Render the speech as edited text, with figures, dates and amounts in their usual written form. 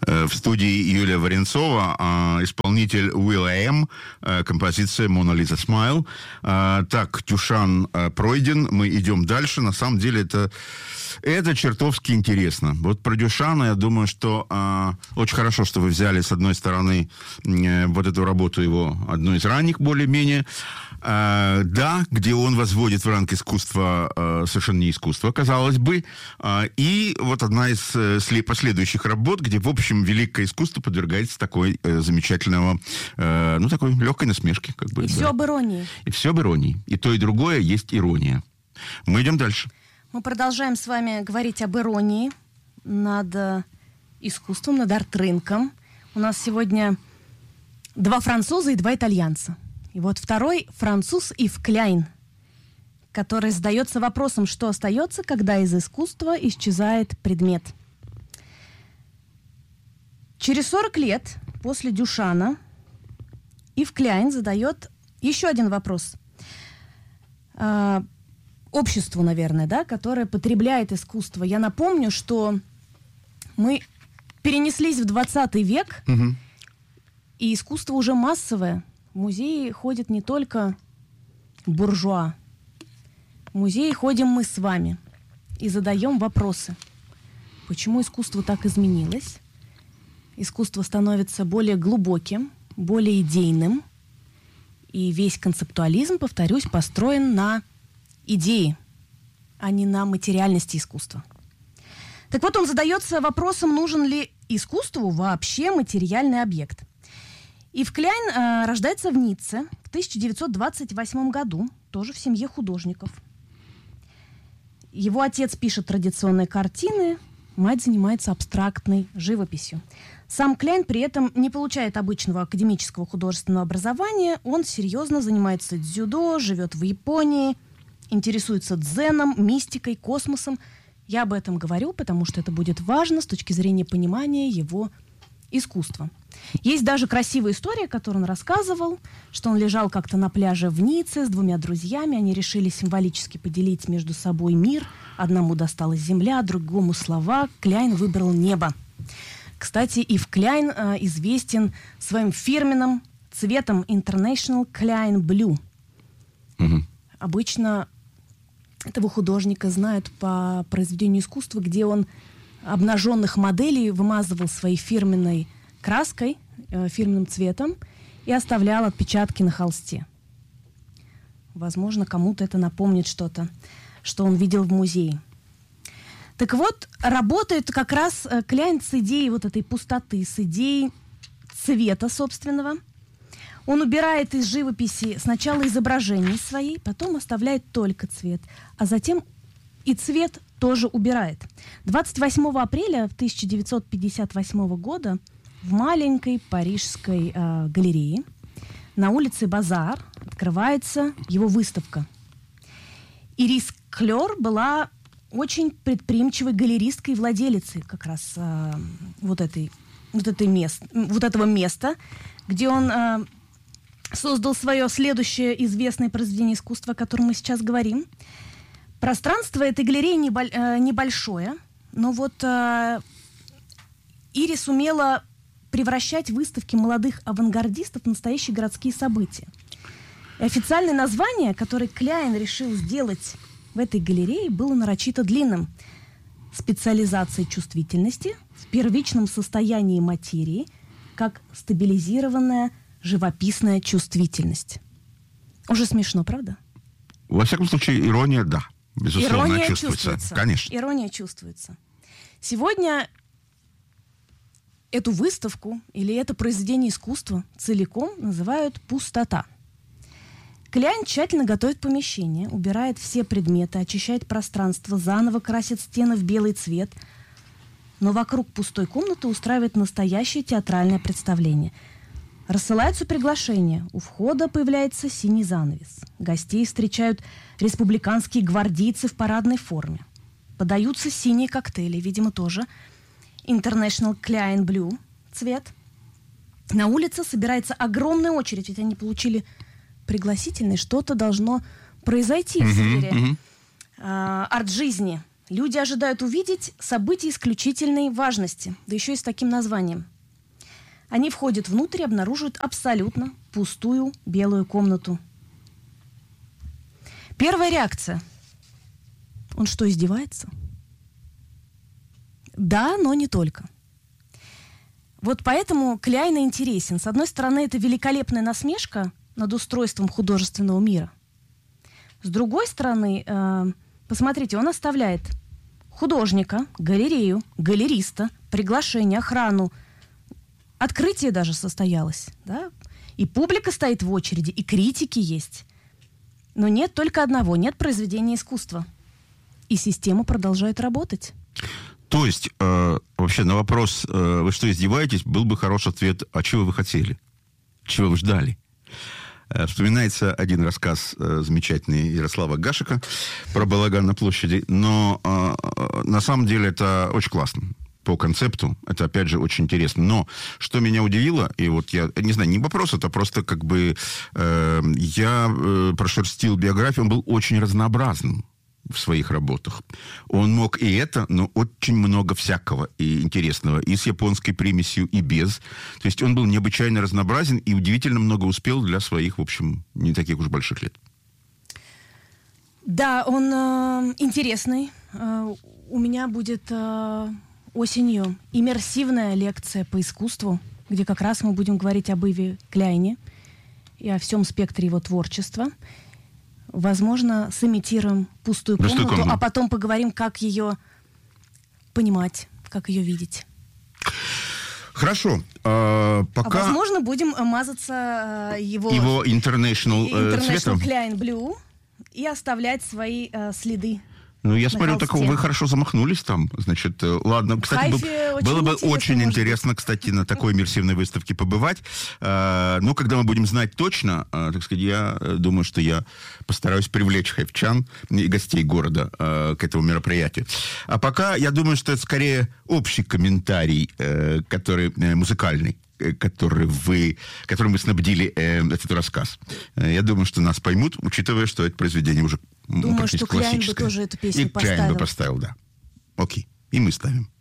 В студии Юлия Варенцова, исполнитель will.i.am, композиция «Mona Lisa Smile». Так, Дюшан пройден, мы идем дальше. На самом деле это чертовски интересно. Вот про Дюшана, я думаю, что очень хорошо, что вы взяли, с одной стороны, вот эту работу его, одну из ранних более-менее, да, где он возводит в ранг искусства совершенно не искусство, казалось бы, и вот одна из последующих работ, где, в общем, великое искусство подвергается такой замечательного, такой легкой насмешке. Как бы, и все об иронии. И все об иронии. И то, и другое есть ирония. Мы идем дальше. Мы продолжаем с вами говорить об иронии над искусством, над арт-рынком. У нас сегодня 2 француза и 2 итальянца. И вот второй француз Ив Кляйн, который задается вопросом, что остается, когда из искусства исчезает предмет. Через 40 лет после Дюшана Ив Кляйн задает еще один вопрос. Обществу, наверное, да, которое потребляет искусство. Я напомню, что мы перенеслись в 20 век, и искусство уже массовое. В музеи ходят не только буржуа. В музеи ходим мы с вами и задаем вопросы. Почему искусство так изменилось? Искусство становится более глубоким, более идейным. И весь концептуализм, повторюсь, построен на идеи, а не на материальности искусства. Так вот, он задается вопросом, нужен ли искусству вообще материальный объект. Ив Кляйн рождается в Ницце в 1928 году, тоже в семье художников. Его отец пишет традиционные картины, мать занимается абстрактной живописью. Сам Кляйн при этом не получает обычного академического художественного образования, он серьезно занимается дзюдо, живет в Японии, интересуется дзеном, мистикой, космосом. Я об этом говорю, потому что это будет важно с точки зрения понимания его искусства. Есть даже красивая история, которую он рассказывал, что он лежал как-то на пляже в Ницце с 2 друзьями. Они решили символически поделить между собой мир. Одному досталась земля, другому слова. Кляйн выбрал небо. Кстати, Ив Кляйн известен своим фирменным цветом International Klein Blue. Обычно этого художника знают по произведению искусства, где он обнаженных моделей вымазывал своей фирменной краской, фирменным цветом и оставлял отпечатки на холсте. Возможно, кому-то это напомнит что-то, что он видел в музее. Так вот, работает как раз Кляйн с идеей вот этой пустоты, с идеей цвета собственного. Он убирает из живописи сначала изображение своей, потом оставляет только цвет, а затем и цвет тоже убирает. 28 апреля 1958 года в маленькой парижской галерее на улице Базар открывается его выставка. Ирис Клёр была очень предприимчивой галеристкой и владелицей как раз этого места, где он создал свое следующее известное произведение искусства, о котором мы сейчас говорим. Пространство этой галереи небольшое, но вот Ирис умела превращать выставки молодых авангардистов в настоящие городские события. И официальное название, которое Кляйн решил сделать в этой галерее, было нарочито длинным. Специализация чувствительности в первичном состоянии материи как стабилизированная живописная чувствительность. Уже смешно, правда? Во всяком случае, ирония, да. Безусловно, ирония чувствуется. Конечно. Ирония чувствуется. Сегодня эту выставку или это произведение искусства целиком называют «пустота». Кляйн тщательно готовит помещение, убирает все предметы, очищает пространство, заново красит стены в белый цвет, но вокруг пустой комнаты устраивает настоящее театральное представление. Рассылаются приглашения. У входа появляется синий занавес. Гостей встречают республиканские гвардейцы в парадной форме. Подаются синие коктейли, видимо, тоже International Klein Blue цвет. На улице собирается огромная очередь, ведь они получили пригласительный. Что-то должно произойти в сфере арт-жизни. Люди ожидают увидеть события исключительной важности, да еще и с таким названием. Они входят внутрь и обнаруживают абсолютно пустую белую комнату. Первая реакция. Он что, издевается? Да, но не только. Вот поэтому Кляйн интересен. С одной стороны, это великолепная насмешка над устройством художественного мира. С другой стороны, посмотрите, он оставляет художника, галерею, галериста, приглашение, охрану. Открытие даже состоялось, да? И публика стоит в очереди, и критики есть. Но нет только одного, нет произведения искусства. И система продолжает работать. То есть, вообще на вопрос, вы что, издеваетесь, был бы хороший ответ, а чего вы хотели? Чего вы ждали? Вспоминается один рассказ замечательный Ярослава Гашика про балаган на площади, но на самом деле это очень классно. По концепту, это, опять же, очень интересно. Но что меня удивило, и вот я, не знаю, не вопрос, это просто как бы я прошерстил биографию, он был очень разнообразным в своих работах. Он мог и это, но очень много всякого и интересного. И с японской примесью, и без. То есть он был необычайно разнообразен и удивительно много успел для своих, в общем, не таких уж больших лет. Да, он интересный. У меня будет осенью иммерсивная лекция по искусству, где как раз мы будем говорить об Иве Кляйне и о всем спектре его творчества. Возможно, сымитируем пустую комнату, а потом поговорим, как ее понимать, как ее видеть. Хорошо. Пока... А возможно, будем мазаться его International цветом. Klein Blue и оставлять свои следы. Ну, я смотрю, так вы хорошо замахнулись там. Значит, ладно. Кстати, было бы очень интересно, кстати, на такой иммерсивной выставке побывать. Но когда мы будем знать точно, так сказать, я думаю, что я постараюсь привлечь хайфчан и гостей города к этому мероприятию. А пока, я думаю, что это скорее общий комментарий, который музыкальный, которым вы снабдили этот рассказ. Я думаю, что нас поймут, учитывая, что это произведение уже думаю, практически что Кляйн бы классическое. тоже эту песню поставил. И Кляйн бы поставил, да. Окей. И мы ставим.